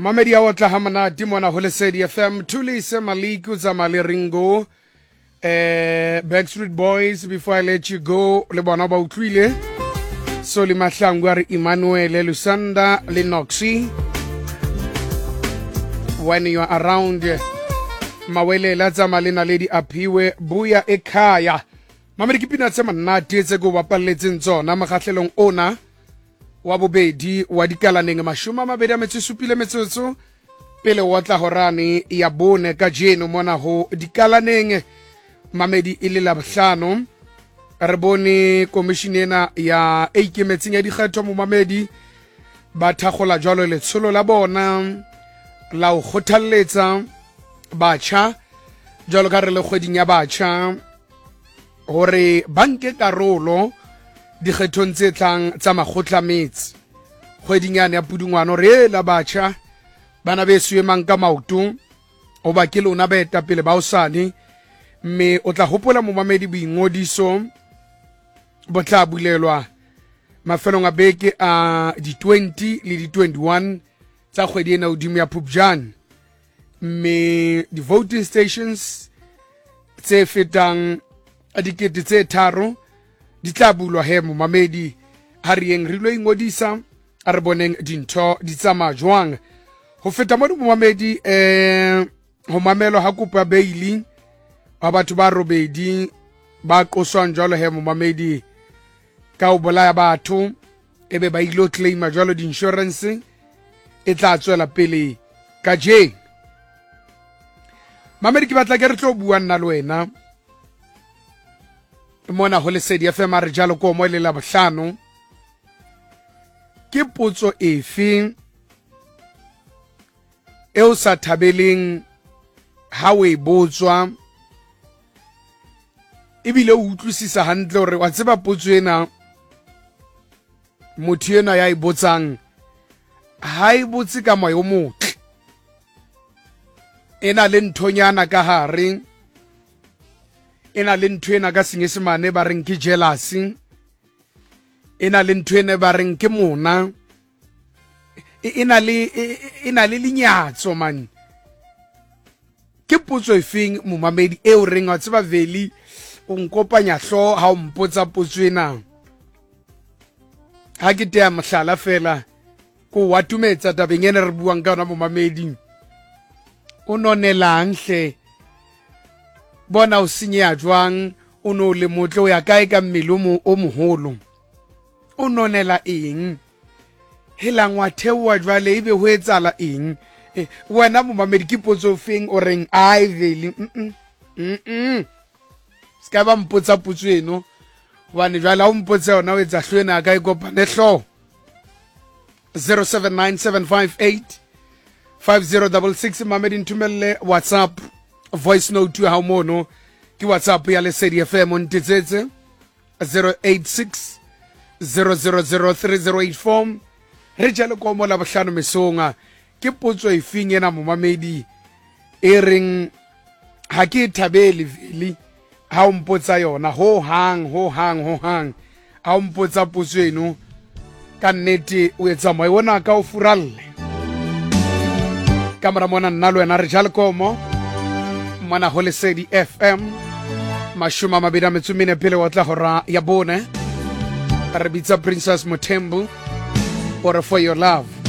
Mamedi ya watla hamana dimona Holesedi FM tulise maliku za maliringo Backstreet Boys. Before I let you go, le bona ba utlwile Soli Mahlangwari, Emmanuel Lusanda, Linoxi. When you are around Mawele Laza Malina Lady Apiwe Buya Ekaya. Mamedi kipina tsema nati tse go bapaletse ntsona makgatlelong ona wa bobedi wa dikalaneng mashoma mabedi a metsesupile metsotso pele wa tla horane ya bone ka jeno mona ho dikalaneng Mamedi ile la bohlano re bone commissioner ya ikemetseng ya dikgetho mo Mamedi ba thagola jalo letsholo la bona la ho khothalletsa batjha jalo ka re le kgweding ya batjha hore banke karolo dikgethong tse tlang tsa makgotla metsi kgweding yane ya Pudungwana re la batjha bana besuwe mang ka maoto o ba ke lona beta pele ba osane mme o tla hopola mo Mamedi boingodiso bo tla bulelwa mafelong a beke a di 20 le di 21 tsa kgwedi ena hodimo ya Phupjane mme di voting stations tse fetang a dikete tse tharo di tla bulwa he mo Mamedi ha re eng re lo ingodisa a re boneng dintho di tsamaya jwang ho feta mo Mamedi ho mamelo ha kopa beili wa batho ba robedi ba qoswang jalo he mo Mamedi ka o bolaya batho ebe ba ilo claima jalo di insurance e tla tswela pele ka je Mamedi ke batla ke re tlo bua nna le wena mona Holesedi FM re jalo ko mo le la bohlano ke potso efe e o sa thabeleng ha we botswa ebile o utlwisisa hantle hore wa tseba potso ena motho ena ya ibotsang ha e botse ka moya o motle ena le nthonyana ka hare ena le ntwena ka Senyesemane ba reng ke jealousy ena le ntwena ba reng ke mona ena le lenyatso man ke potso efeng mo Mamedi e o reng wa tseba veli o nkopanya hlo ha o mpotsa potso ena ha ke tea mohlala fela ko wa tumetsa tabeng ene re buang ka ona mo Mamedi o nonelang hle bona o sinya jwang o no le motle o ya kae ka mmele o moholo o nonela eng helang wa thewa jwale ebe ho etsala eng wena mo Mamedi ke potso feng o reng ai veli ska ba mpotsa potso eno wane jwale o mpotsa ona o etsa hlwena ka ikopane hlo 0797585066 Mamedi ntumelle WhatsApp voice note ha mono ki WhatsApp ya Lesedi FM on tetsetse 086 0003084 re jalo ko mo la bohlano mesonga ke potso efeng ena mo Mamedi e reng ha ke thabele veli ha o mpotsa yona ho hang ha o mpotsa potso eno ka nnete o etsa moya ona ka o furalle kamera mona nna le wena re jalo ko mo mona Holesedi FM mashoma mabedi a metso mene pele wa tla hora ya bone re bitsa Princess Mutembu or For Your Love.